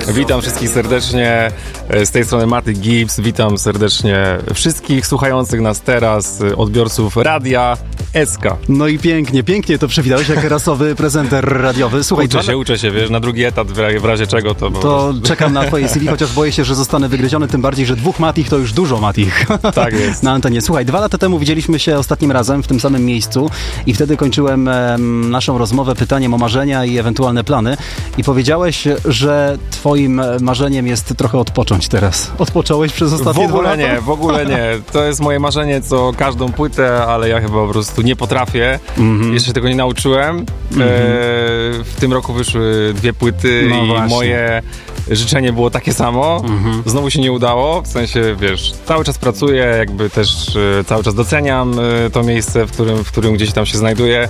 Witam wszystkich serdecznie, z tej strony Maty Gibbs, witam serdecznie wszystkich słuchających nas teraz, odbiorców radia SK. No i pięknie to przewidałeś jak rasowy prezenter radiowy. Słuchaj, uczę się, wiesz, na drugi etat w razie czego to czekam na twoje CV, chociaż boję się, że zostanę wygryziony, tym bardziej, że 2 Matich to już dużo Matich. Tak jest. Na antenie. Słuchaj, 2 lata temu widzieliśmy się ostatnim razem w tym samym miejscu i wtedy kończyłem naszą rozmowę pytaniem o marzenia i ewentualne plany i powiedziałeś, że twoim marzeniem jest trochę odpocząć teraz. Odpocząłeś przez ostatnie 2 lata? W ogóle nie. To jest moje marzenie, co każdą płytę, ale ja chyba po prostu nie potrafię. Jeszcze się tego nie nauczyłem. W tym roku wyszły 2 płyty i właśnie. Moje życzenie było takie samo. Znowu się nie udało. W sensie, wiesz, cały czas pracuję, jakby też cały czas doceniam to miejsce, w którym gdzieś tam się znajduję.